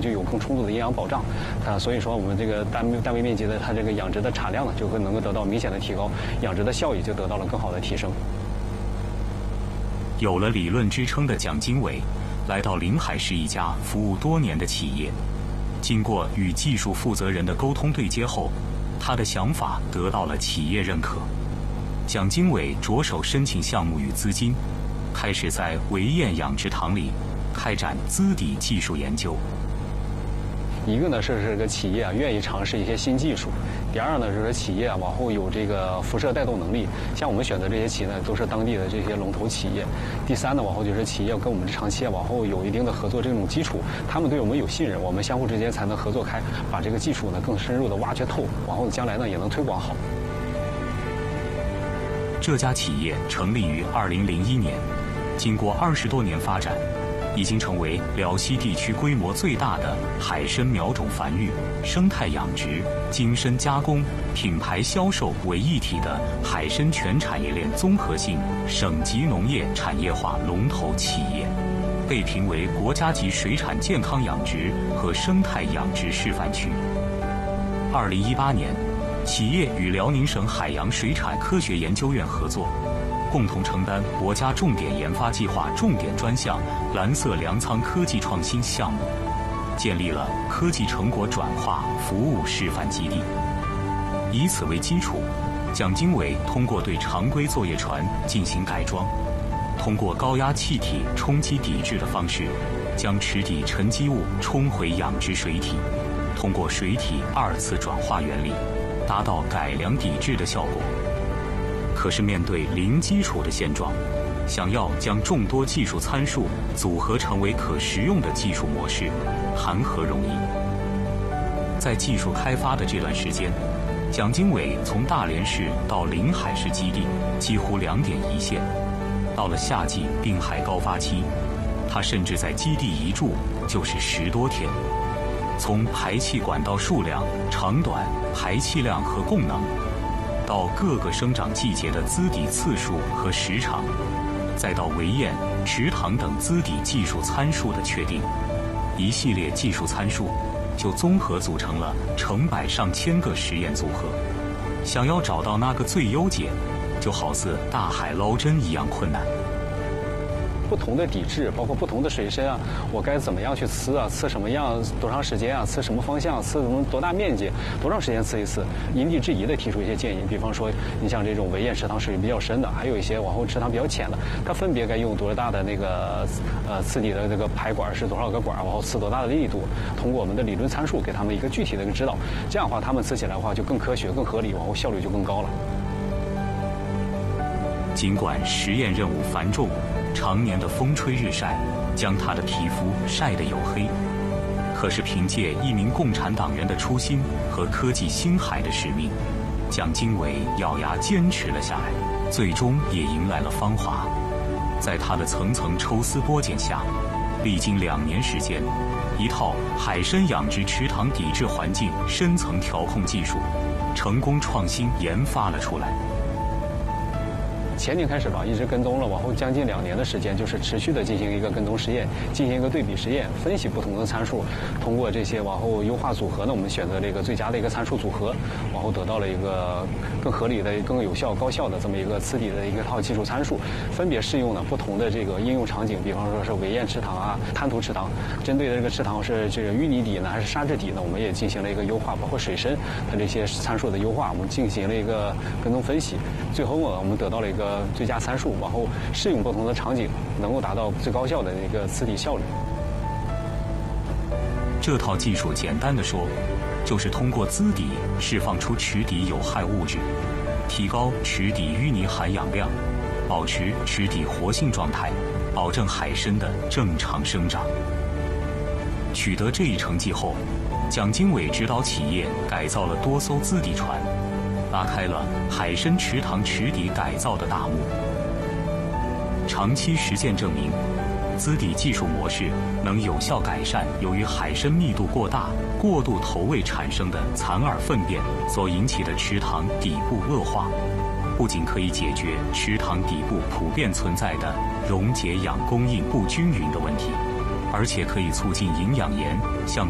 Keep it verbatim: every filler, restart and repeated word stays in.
就有更充足的营养保障。啊，所以说我们这个单单位面积的它这个养殖的产量呢，就会能够得到明显的提高，养殖的效益就得到了更好的提升。 有了理论支撑的蒋经纬，来到临海市一家服务多年的企业，经过与技术负责人的沟通对接后，他的想法得到了企业认可。蒋经纬着手申请项目与资金，开始在维堰养殖塘里开展资底技术研究。 一个呢是这个企业啊愿意尝试一些新技术，第二呢是说企业啊往后有这个辐射带动能力，像我们选择这些企业呢都是当地的这些龙头企业。第三呢往后就是企业跟我们长期往后有一定的合作这种基础，他们对我们有信任，我们相互之间才能合作开，把这个技术呢更深入的挖掘透，往后将来呢也能推广好。 这家企业成立于二零零一年，经过二十多年发展，已经成为辽西地区规模最大的海参苗种繁育、生态养殖、精深加工、品牌销售为一体的海参全产业链综合性省级农业产业化龙头企业，被评为国家级水产健康养殖和生态养殖示范区。二零一八年，企业与辽宁省海洋水产科学研究院合作，共同承担国家重点研发计划重点专项蓝色粮仓科技创新项目，建立了科技成果转化服务示范基地。以此为基础，蒋经纬通过对常规作业船进行改装，通过高压气体冲击抵制的方式，将池底沉积物冲回养殖水体，通过水体二次转化原理，达到改良抵制的效果。可是面对零基础的现状，想要将众多技术参数组合成为可实用的技术模式，谈何容易？在技术开发的这段时间，蒋经纬从大连市到临海市基地几乎两点一线。到了夏季滨海高发期，他甚至在基地一住就是十多天。从排气管道数量、长短、排气量和供能，到各个生长季节的资底次数和时长，再到围堰、池塘等资底技术参数的确定，一系列技术参数就综合组成了成百上千个实验组合。想要找到那个最优解，就好似大海捞针一样困难。 不同的底质，包括不同的水深啊，我该怎么样去呲啊？呲什么样？多长时间啊？呲什么方向？呲什么多大面积？多长时间呲一次？因地制宜的提出一些建议。比方说，你像这种围堰池塘水比较深的，还有一些往后池塘比较浅的，它分别该用多大的那个呃呲底的这个排管是多少个管，往后呲多大的力度？通过我们的理论参数给他们一个具体的一个指导，这样的话他们呲起来的话就更科学、更合理，往后效率就更高了。 尽管实验任务繁重，常年的风吹日晒将他的皮肤晒得黝黑，可是凭借一名共产党人的初心和科技星海的使命，蒋经纬咬牙坚持了下来，最终也迎来了芳华。在他的层层抽丝剥茧下，历经两年时间，一套海参养殖池塘抵制环境深层调控技术成功创新研发了出来。 前年开始吧，一直跟踪了，往后将近两年的时间，就是持续的进行一个跟踪实验，进行一个对比实验，分析不同的参数，通过这些往后优化组合呢，我们选择这个最佳的一个参数组合，往后得到了一个更合理的、更有效、高效的这么一个呲底的一个套技术参数，分别适用了不同的这个应用场景，比方说是围堰池塘啊、滩涂池塘，针对的这个池塘是这个淤泥底呢还是沙质底呢，我们也进行了一个优化，包括水深它这些参数的优化，我们进行了一个跟踪分析，最后呢，我们得到了一个最佳参数，往后适用不同的场景，能够达到最高效的一个呲底效率。 这套技术简单的说，就是通过呲底释放出池底有害物质，提高池底淤泥含氧量，保持池底活性状态，保证海参的正常生长。取得这一成绩后，蒋经纬指导企业改造了多艘呲底船，拉开了海参池塘池底改造的大幕。长期实践证明，呲底技术模式能有效改善由于海参密度过大、过度投喂产生的残饵粪便所引起的池塘底部恶化，不仅可以解决池塘底部普遍存在的溶解氧供应不均匀的问题，而且可以促进营养盐向